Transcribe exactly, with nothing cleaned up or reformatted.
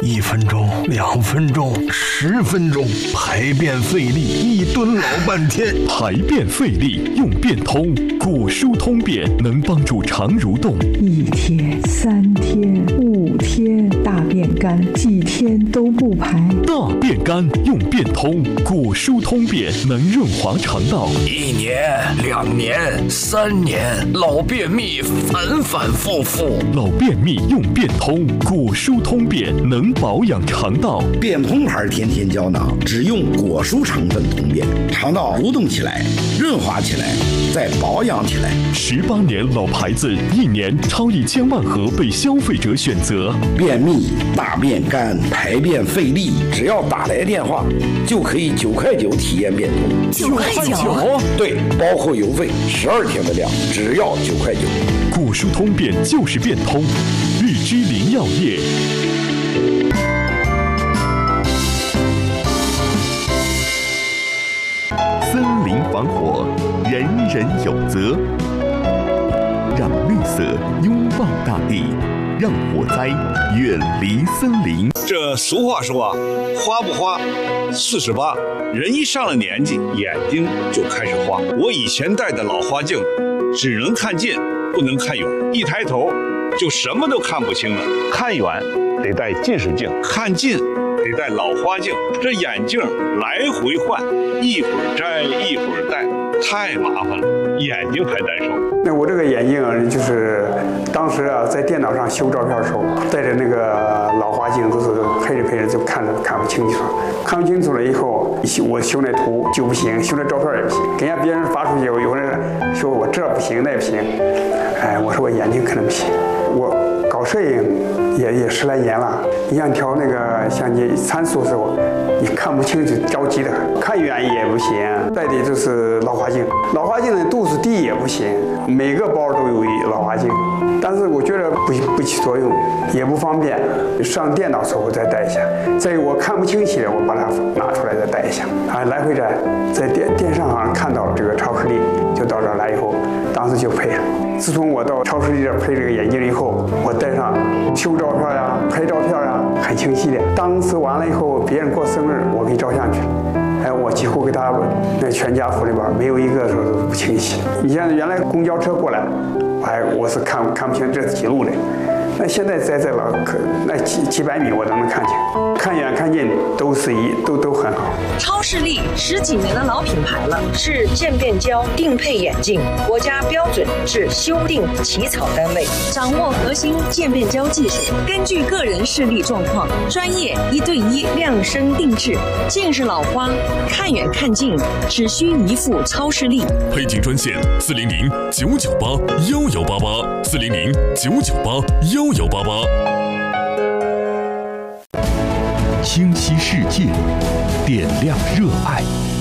一分钟、两分钟、十分钟，排便费力，一蹲老半天。 排便费力用便通，果蔬通便能帮助肠蠕动。 一天、三天、五天，大便干，几天都不排。 大便干用便通，果蔬通便能润滑肠道。 一年、两年、三年，老便秘反反复复。 老便秘用便通，果蔬通便能保养肠道。 便通牌天天胶囊只用果蔬成分通便，肠道蠕动起来，润滑起来，再保养起来。 十八年老牌子，一年超一千万盒被消费者选择。 便秘、大便干、排便费力，只要打来电话，就可以九块九体验便通。 九块九？ 对，包括邮费，十二天的量，只要九块九。 果蔬通便就是便通，日之林药业。森林防火，人人有责。让绿色拥抱大地，让火灾远离森林。 这俗话说啊，花不花，四十八。人一上了年纪，眼睛就开始花。我以前戴的老花镜，只能看近，不能看远，一抬头就什么都看不清了。看远得戴近视镜，看近得戴老花镜，这眼镜来回换，一会儿摘一会儿戴，太麻烦了，眼睛还难受。 那我这个眼镜就是当时啊，在电脑上修照片的时候，带着那个老花镜，都是配着配着就看着看不清楚，看不清楚了以后，我修那图就不行，修那照片也不行，给人家别人发出去，有人说我这不行那不行，哎，我说我眼睛可能不行，我搞摄影也也十来年了，你像调那个相机参数的时候，你看不清就着急的，看远也不行，戴的就是老花镜，老花镜的度数低也不行，每个包都有老花镜，但是我觉得不不起作用，也不方便，上电脑时候再戴一下，再有我看不清晰的，我把它拿出来再戴一下，啊，来回摘，在电电视上看到了这个超视力，就到这儿来以后，当时就配了。自从我到超视力这儿配这个眼镜以后，我戴上修照片呀、拍照片呀，很清晰的。当时完了以后，别人过生日，我给照相去了。哎，我几乎给他那全家福里边没有一个说不清晰。你像原来公交车过来，哎，我是看看不清这是几路的。那现在在这老可那几几百米我都能看清，看远看近都是一都都很好。 超视力十几年的老品牌了，是渐变焦定配眼镜，国家标准是修订起草单位，掌握核心渐变焦技术，根据个人视力状况，专业一对一量身定制。近视老花，看远看近只需一副超视力。 配镜专线四零零九九八幺幺八八四零零九九八幺幺八八。清晰世界，点亮热爱。